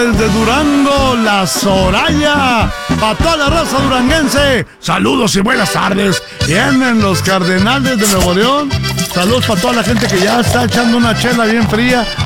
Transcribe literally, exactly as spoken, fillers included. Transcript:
Desde Durango, la Soraya. Para toda la raza duranguense, saludos y buenas tardes. Vienen los Cardenales de Nuevo León. Saludos para toda la gente que ya está echando una chela bien fría.